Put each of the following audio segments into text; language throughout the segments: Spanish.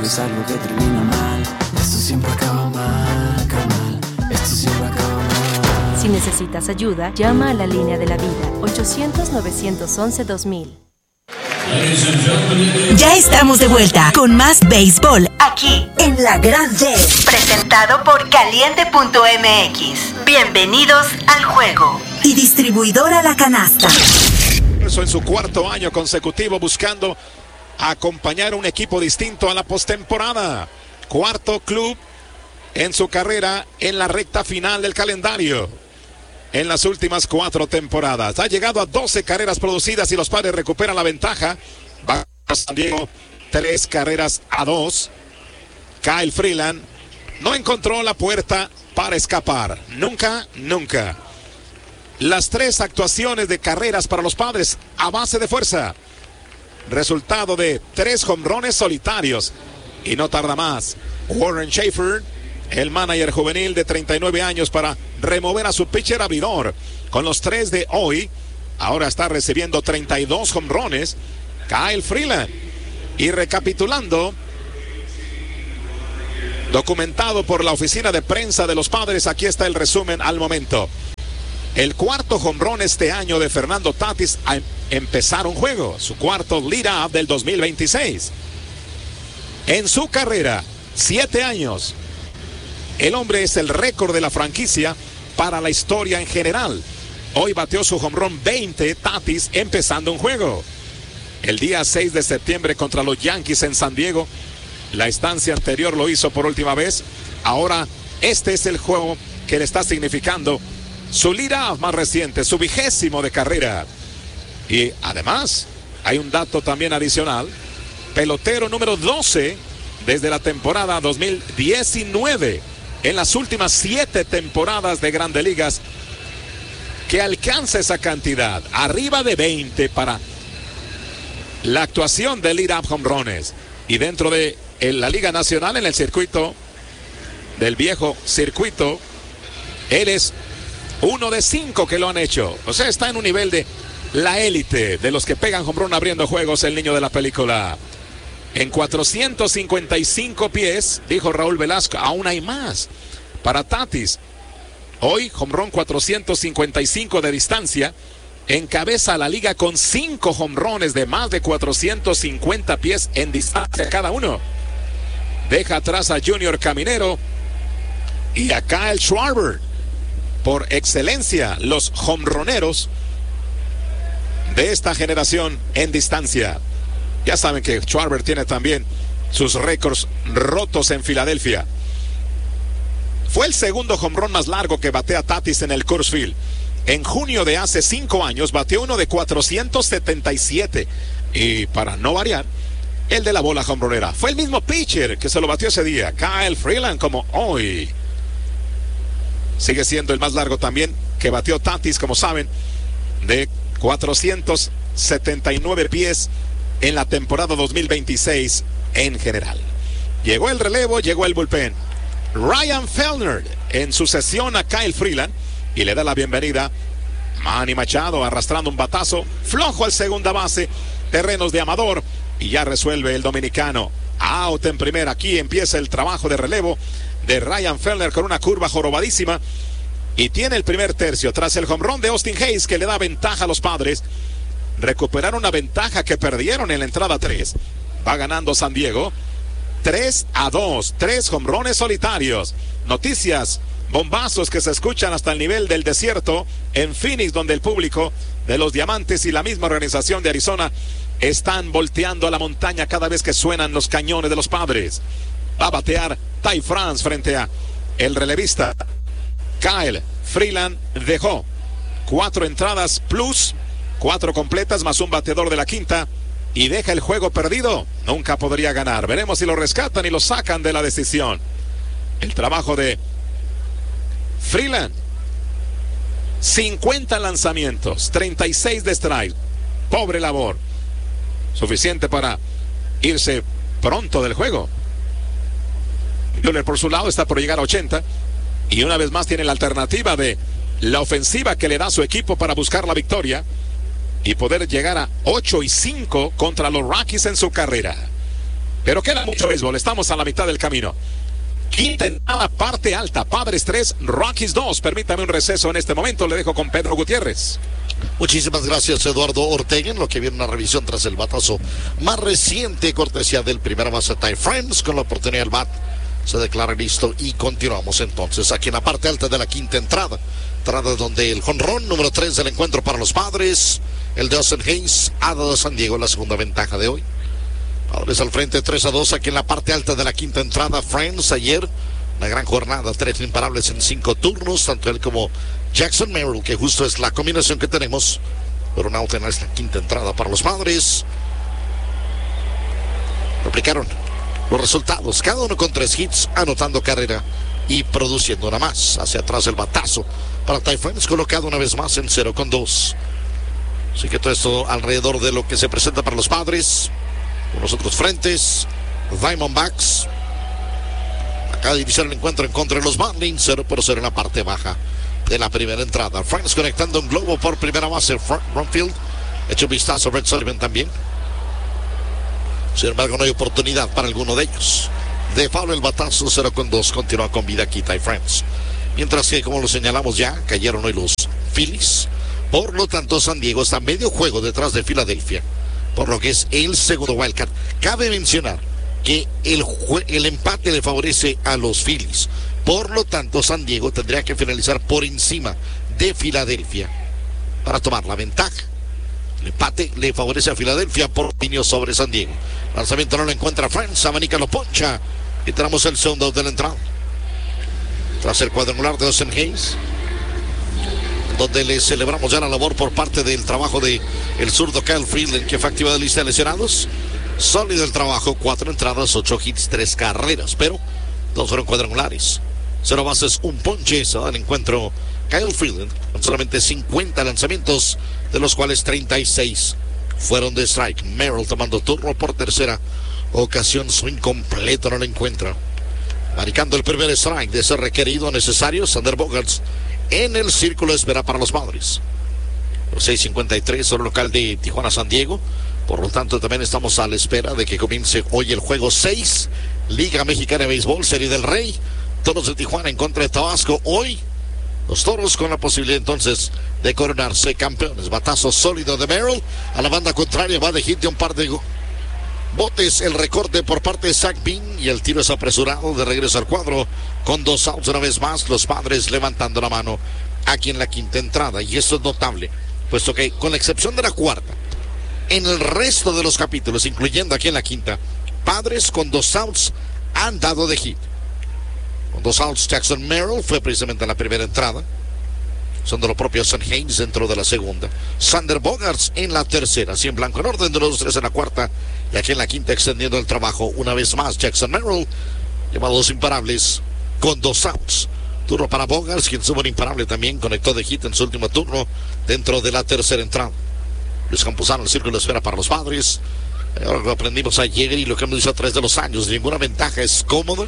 algo es algo que termina mal. Esto siempre acaba mal, carnal. Esto siempre acaba mal. Si necesitas ayuda, llama a la línea de la vida, 800-911-2000. Ya estamos de vuelta con más béisbol aquí en La Grande, presentado por Caliente.mx. Bienvenidos al juego. Y distribuidora La Canasta. En su cuarto año consecutivo buscando acompañar a un equipo distinto a la postemporada. Cuarto club en su carrera en la recta final del calendario. En las últimas 4 temporadas ha llegado a 12 carreras producidas y los Padres recuperan la ventaja. Va a San Diego 3 carreras a 2. Kyle Freeland no encontró la puerta para escapar. Nunca. Las 3 actuaciones de carreras para los Padres a base de fuerza. Resultado de 3 jonrones solitarios. Y no tarda más Warren Schaefer, el manager juvenil de 39 años, para remover a su pitcher abridor. Con los 3 de hoy, ahora está recibiendo 32 jonrones Kyle Freeland. Y recapitulando, documentado por la oficina de prensa de los Padres, aquí está el resumen al momento. El cuarto jonrón este año de Fernando Tatis a empezar un juego, su cuarto lead-off del 2026. En su carrera, 7 años, el hombre es el récord de la franquicia para la historia en general. Hoy bateó su jonrón 20 Tatis empezando un juego. El día 6 de septiembre contra los Yankees en San Diego. La estancia anterior lo hizo por última vez. Ahora este es el juego que le está significando su lead-off más reciente, su 20º de carrera. Y además hay un dato también adicional. Pelotero número 12 desde la temporada 2019. En las últimas 7 temporadas de Grandes Ligas, que alcanza esa cantidad, arriba de 20 para la actuación de lead-off jonrones. Y dentro de la Liga Nacional, en el circuito del viejo circuito, él es uno de 5 que lo han hecho. O sea, está en un nivel de la élite de los que pegan jonrón abriendo juegos, el niño de la película. En 455 pies, dijo Raúl Velasco, aún hay más para Tatis. Hoy, jonrón 455 de distancia, encabeza la liga con 5 jonrones de más de 450 pies en distancia cada uno. Deja atrás a Junior Caminero y a Kyle Schwarber. Por excelencia, los jonroneros de esta generación en distancia. Ya saben que Schwarber tiene también sus récords rotos en Filadelfia. Fue el segundo jonrón más largo que batea Tatis en el Coors Field. En junio de hace 5 años bateó uno de 477. Y para no variar, el de la bola jonronera. Fue el mismo pitcher que se lo batió ese día, Kyle Freeland, como hoy. Sigue siendo el más largo también que batió Tatis, como saben, de 479 pies en la temporada 2026 en general. Llegó el relevo, llegó el bullpen. Ryan Felner en sucesión a Kyle Freeland y le da la bienvenida Manny Machado, arrastrando un batazo flojo al segunda base, terrenos de Amador, y ya resuelve el dominicano. Out en primera. Aquí empieza el trabajo de relevo de Ryan Felner con una curva jorobadísima, y tiene el primer tercio tras el home run de Austin Hayes, que le da ventaja a los Padres. Recuperaron una ventaja que perdieron en la entrada 3. Va ganando San Diego 3-2, 3 jonrones solitarios. Noticias, bombazos que se escuchan hasta el nivel del desierto en Phoenix, donde el público de los Diamantes y la misma organización de Arizona están volteando a la montaña cada vez que suenan los cañones de los Padres. Va a batear Ty France frente a el relevista Kyle Freeland. Dejó 4 entradas plus 4 completas más un bateador de la quinta, y deja el juego perdido. Nunca podría ganar. Veremos si lo rescatan y lo sacan de la decisión. El trabajo de Freeland: 50 lanzamientos, 36 de strike. Pobre labor. Suficiente para irse pronto del juego. Buehler, por su lado, está por llegar a 80. Y una vez más tiene la alternativa de la ofensiva que le da a su equipo para buscar la victoria y poder llegar a 8-5 contra los Rockies en su carrera. Pero queda mucho béisbol, estamos a la mitad del camino. Quinta entrada, parte alta, Padres 3, Rockies 2. Permítame un receso en este momento, le dejo con Pedro Gutiérrez. Muchísimas gracias, Eduardo Ortega. En lo que viene una revisión tras el batazo más reciente, cortesía del primera base Ty France, con la oportunidad del bat. Se declara listo y continuamos entonces aquí en la parte alta de la quinta entrada. Entrada donde el jonrón número 3 del encuentro para los Padres, el de Austin Hayes, ha dado a San Diego la segunda ventaja de hoy. Padres al frente 3-2 aquí en la parte alta de la quinta entrada. France ayer, una gran jornada, 3 imparables en 5 turnos, tanto él como Jackson Merrill, que justo es la combinación que tenemos. Pero un out en esta quinta entrada para los Padres. Replicaron los resultados, cada uno con 3 hits, anotando carrera y produciendo una más. Hacia atrás el batazo para Ty France, colocado una vez más en 0-2. Así que todo esto alrededor de lo que se presenta para los Padres. Con los otros frentes, Diamondbacks acaba de iniciar el encuentro en contra de los Marlins, 0-0 en la parte baja de la primera entrada. France conectando un globo por primera base, Brumfield echa un vistazo a Brett Sullivan también. Sin embargo, no hay oportunidad para alguno de ellos. De foul el batazo, 0-2, continúa con vida aquí Ty France. Mientras que, como lo señalamos ya, cayeron hoy los Phillies. Por lo tanto, San Diego está medio juego detrás de Filadelfia, por lo que es el segundo wildcard. Cabe mencionar que el empate le favorece a los Phillies. Por lo tanto, San Diego tendría que finalizar por encima de Filadelfia para tomar la ventaja. El empate le favorece a Filadelfia por opinión sobre San Diego. Lanzamiento no lo encuentra France, abanica lo poncha y tenemos el segundo de la entrada. Tras el cuadrangular de Austin Hayes, donde le celebramos ya la labor por parte del trabajo de el zurdo Kyle Freeland, que fue activado de lista de lesionados. Sólido el trabajo, 4 entradas, 8 hits, 3 carreras, pero 2 fueron cuadrangulares. 0 bases, 1 ponche. Se da el encuentro Kyle Freeland con solamente 50 lanzamientos, de los cuales 36 fueron de strike. Merrill tomando turno por tercera ocasión, swing completo no lo encuentra. Marcando el primer strike de ser requerido necesario, Sander Bogaerts en el círculo de espera para los Padres. Los 6:53 sobre el local de Tijuana San Diego. Por lo tanto, también estamos a la espera de que comience hoy el juego 6, Liga Mexicana de Béisbol, Serie del Rey. Toros de Tijuana en contra de Tabasco. Hoy los Toros con la posibilidad entonces de coronarse campeones. Batazo sólido de Merrill. A la banda contraria va de hit de un par de botes. El recorte por parte de Zach Bean y el tiro es apresurado de regreso al cuadro con 2 outs una vez más. Los Padres levantando la mano aquí en la quinta entrada. Y esto es notable, puesto que con la excepción de la cuarta, en el resto de los capítulos, incluyendo aquí en la quinta, Padres con 2 outs han dado de hit. Con 2 outs, Jackson Merrill fue precisamente en la primera entrada. Son de lo propio Austin Hayes dentro de la segunda. Sander Bogaerts en la tercera. Así en blanco en orden de los 3 en la cuarta. Y aquí en la quinta extendiendo el trabajo una vez más. Jackson Merrill lleva 2 imparables con 2 outs. Turno para Bogaerts, quien sube un imparable también. Conectó de hit en su último turno dentro de la tercera entrada. Luis Campuzano, el círculo de espera para los Padres. Lo aprendimos ayer y lo que hemos dicho a través de los años. Ninguna ventaja es cómoda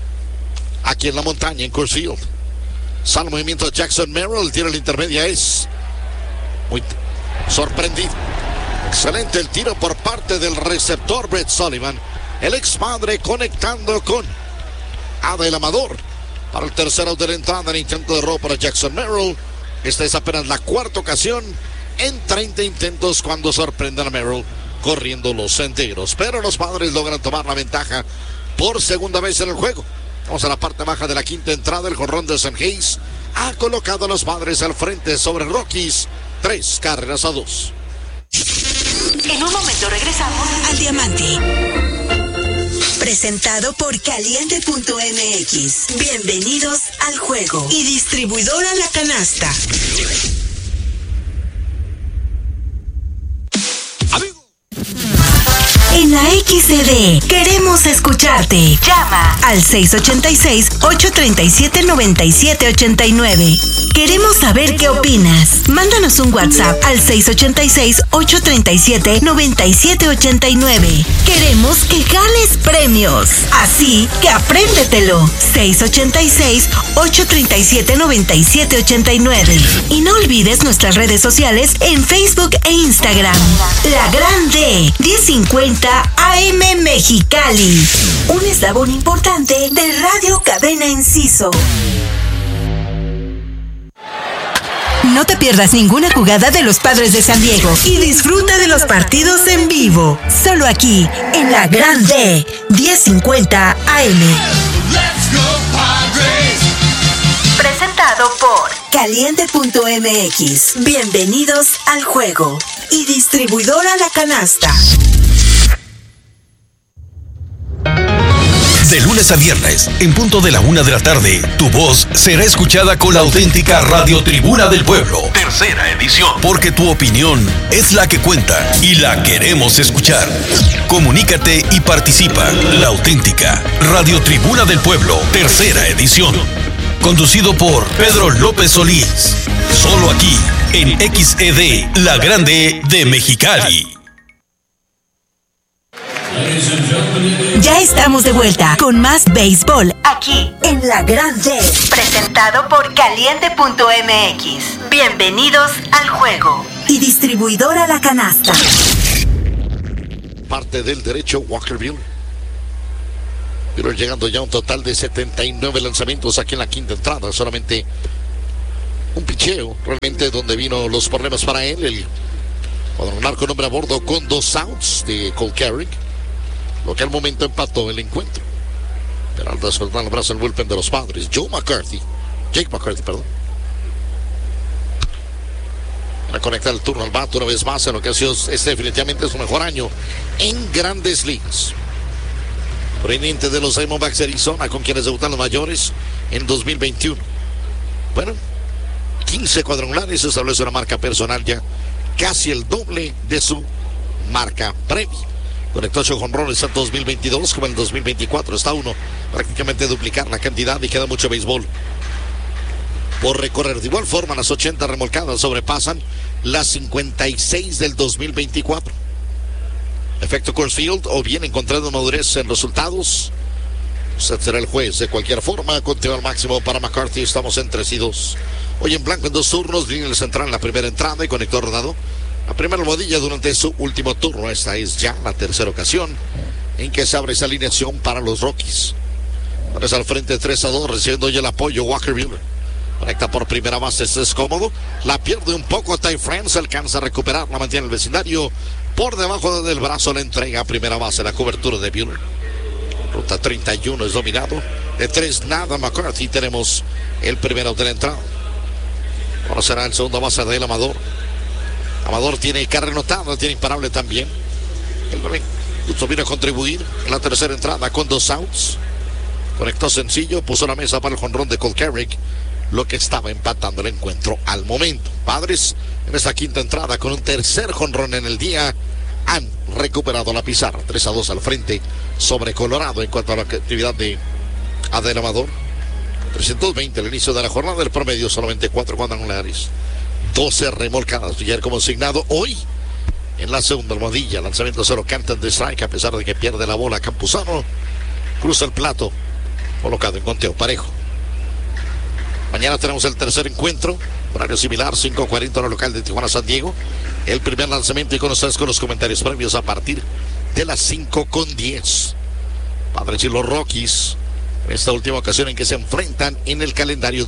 aquí en la montaña, en Coors Field. Sale el movimiento de Jackson Merrill. El tiro en la intermedia es muy sorprendido. Excelente el tiro por parte del receptor Brett Sullivan. El ex Padre conectando con Adel Amador para el tercero de la entrada. En intento de robo para Jackson Merrill. Esta es apenas la cuarta ocasión en 30 intentos cuando sorprenden a Merrill corriendo los senderos. Pero los Padres logran tomar la ventaja por segunda vez en el juego. Vamos a la parte baja de la quinta entrada. El jonrón de Austin Hayes ha colocado a los Padres al frente sobre Rockies, 3-2. En un momento regresamos al Diamante. Presentado por Caliente.mx. Bienvenidos al juego. Y distribuidora La Canasta. En la XCD queremos escucharte. Llama al 686-837-9789. Queremos saber qué opinas. Mándanos un WhatsApp al 686-837-9789. Queremos que ganes premios. Así que apréndetelo. 686-837-9789. Y no olvides nuestras redes sociales en Facebook e Instagram. La Gran D, 1050 AM Mexicali. Un eslabón importante de Radio Cadena Enciso. No te pierdas ninguna jugada de los Padres de San Diego y disfruta de los partidos en vivo. Solo aquí, en La Gran D, 1050 AM. Presentado por Caliente.mx. Bienvenidos al juego. Y distribuidora La Canasta. De lunes a viernes, en punto de la 1 de la tarde, tu voz será escuchada con la auténtica Radio Tribuna del Pueblo. Tercera edición. Porque tu opinión es la que cuenta y la queremos escuchar. Comunícate y participa. La auténtica Radio Tribuna del Pueblo. Tercera edición. Conducido por Pedro López Solís. Solo aquí, en XED, La Grande de Mexicali. Ya estamos de vuelta con más béisbol aquí en La Gran D, presentado por Caliente.mx. Bienvenidos al juego. Y distribuidora La Canasta. Parte del derecho, Walker Buehler. Pero llegando ya a un total de 79 lanzamientos aquí en la quinta entrada. Solamente un picheo, realmente donde vino los problemas para él. El cuadrangular con hombre a bordo con 2 outs de Cole Carrick, lo que al momento empató el encuentro. Peralta soltando el brazo en el bullpen de los Padres. Jake McCarthy, para conectar el turno al bate una vez más en lo que ha sido definitivamente su mejor año en Grandes Ligas. Proveniente de los Diamondbacks de Arizona, con quienes debutan los mayores en 2021. Bueno, 15 cuadrangulares, establece una marca personal ya casi el doble de su marca previa. Conectó 8 jonrones en 2022, como en 2024 está uno prácticamente duplicar la cantidad y queda mucho béisbol por recorrer. De igual forma, las 80 remolcadas sobrepasan las 56 del 2024. Efecto Coors Field, o bien encontrando madurez en resultados. Usted será el juez de cualquier forma. Conteo al máximo para McCarthy. Estamos en 3-2. Hoy en blanco en 2 turnos. Línea central en la primera entrada y conector rodado. La primera almohadilla durante su último turno. Esta es ya la tercera ocasión en que se abre esa alineación para los Rockies. Ahora al frente 3-2, recibiendo ya el apoyo Walker Buehler. Conecta por primera base, este es cómodo. La pierde un poco Ty France, alcanza a recuperar, la mantiene en el vecindario. Por debajo del brazo la entrega a primera base, la cobertura de Buehler. Ruta 31 es dominado. De 3 nada McCarthy. Tenemos el primero de la entrada. Ahora será el segundo base de Amador. Amador tiene carrera anotada, tiene imparable también. El justo vino a contribuir en la tercera entrada con 2 outs. Conectó sencillo, puso la mesa para el jonrón de Cole Carrick, lo que estaba empatando el encuentro al momento. Padres en esta quinta entrada con un tercer jonrón en el día han recuperado la pizarra. 3-2 al frente sobre Colorado en cuanto a la actividad de Adel Amador. 320 al inicio de la jornada, el promedio solamente 4 cuadrangulares, 12 remolcadas. Ayer como asignado, hoy en la segunda almohadilla, lanzamiento 0 cantan de strike, a pesar de que pierde la bola Campuzano. Cruza el plato, colocado en conteo parejo. Mañana tenemos el tercer encuentro, horario similar, 5:40 hora local de Tijuana, San Diego. El primer lanzamiento y con ustedes con los comentarios previos a partir de las 5:10. Padres y los Rockies, en esta última ocasión en que se enfrentan en el calendario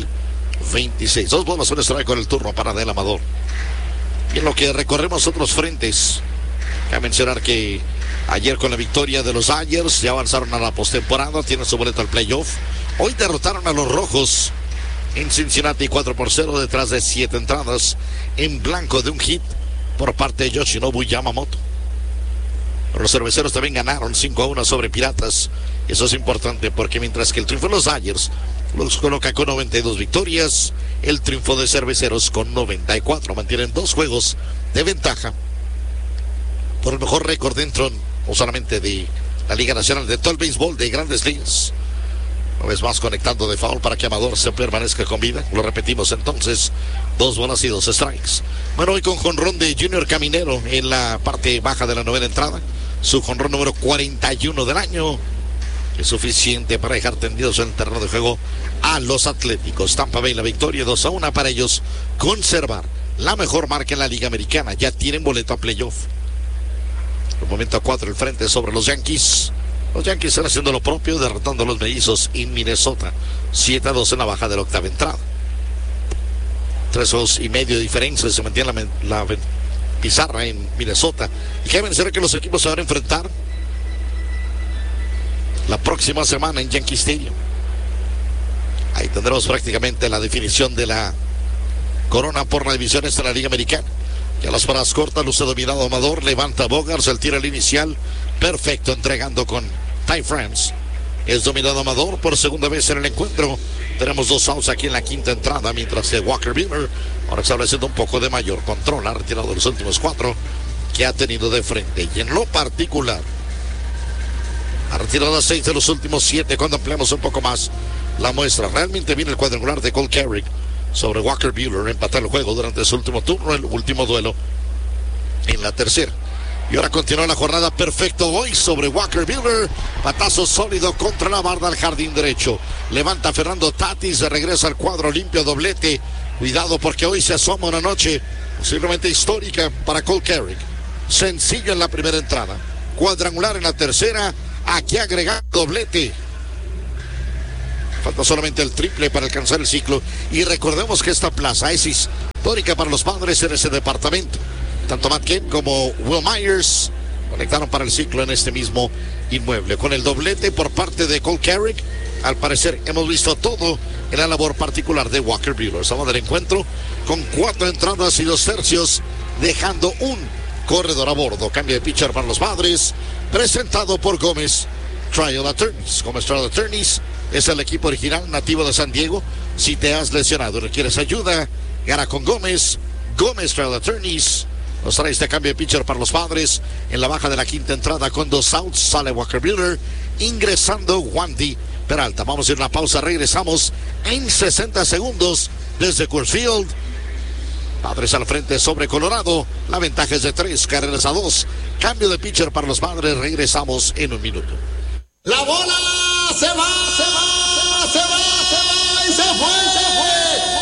2026. 2 bolas, un strike con el turno para Del Amador. Y en lo que recorremos otros frentes, cabe mencionar que ayer con la victoria de los Dodgers ya avanzaron a la postemporada, tienen su boleto al playoff. Hoy derrotaron a los Rojos en Cincinnati 4-0 detrás de 7 entradas en blanco de un hit por parte de Yoshinobu Yamamoto. Pero los cerveceros también ganaron 5-1 sobre Piratas. Eso es importante porque mientras que el triunfo de los Dodgers los coloca con 92 victorias, el triunfo de Cerveceros con 94. Mantienen 2 juegos de ventaja por el mejor récord dentro no solamente de la Liga Nacional, de todo el béisbol de Grandes Ligas. Una vez más conectando de foul para que Amador se permanezca con vida. Lo repetimos entonces. 2 bolas y 2 strikes. Bueno, hoy con jonrón de Junior Caminero en la parte baja de la novena entrada. Su jonrón número 41 del año. Es suficiente para dejar tendidos en el terreno de juego a los Atléticos. Tampa Bay la victoria 2-1 para ellos. Conservar la mejor marca en la Liga Americana. Ya tienen boleto a playoff. Por el momento a 4 el frente sobre los Yankees. Los Yankees están haciendo lo propio, derrotando a los mellizos en Minnesota. 7-2 en la baja de la octava entrada. 3 juegos y medio de diferencia. Se mantiene la pizarra en Minnesota. Y cabe mencionar que los equipos se van a enfrentar la próxima semana en Yankee Stadium. Ahí tendremos prácticamente la definición de la corona por la división esta de la Liga Americana. Ya las paradas cortas, luce dominado Amador, levanta Bogaerts, el tiro al inicial, perfecto, entregando con Ty France. Es dominado Amador por segunda vez en el encuentro. Tenemos 2 outs aquí en la quinta entrada, mientras que Walker Buehler ahora estableciendo un poco de mayor control. Ha retirado los últimos 4 que ha tenido de frente. Y en lo particular, ha retirado a 6 de los últimos 7. Cuando ampliamos un poco más la muestra, realmente viene el cuadrangular de Cole Carrick sobre Walker Buehler, empatar el juego durante su último turno, el último duelo en la tercera. Y ahora continúa la jornada, perfecto hoy sobre Walker Buehler, patazo sólido contra la barda al jardín derecho. Levanta Fernando Tatis, de regreso al cuadro limpio, doblete. Cuidado porque hoy se asoma una noche posiblemente histórica para Cole Carrick. Sencillo en la primera entrada, cuadrangular en la tercera, aquí agregar doblete. Falta solamente el triple para alcanzar el ciclo. Y recordemos que esta plaza es histórica para los Padres en ese departamento. Tanto Matt Kemp como Will Myers conectaron para el ciclo en este mismo inmueble. Con el doblete por parte de Cole Carrick, al parecer hemos visto todo en la labor particular de Walker Buehler. Estamos del encuentro con 4 entradas y 2 tercios, dejando un corredor a bordo. Cambio de pitcher para los Padres, presentado por Gómez Trial Attorneys. Gómez Trial Attorneys es el equipo original nativo de San Diego. Si te has lesionado y requieres ayuda, gana con Gómez. Gómez Trial Attorneys nos trae este cambio de pitcher para los Padres. En la baja de la quinta entrada con 2 outs sale Walker Buehler, ingresando Wandy Peralta. Vamos a ir a una pausa, regresamos en 60 segundos desde Coors Field. Padres al frente sobre Colorado. La ventaja es de 3 carreras a 2. Cambio de pitcher para los Padres. Regresamos en un minuto. La bola se va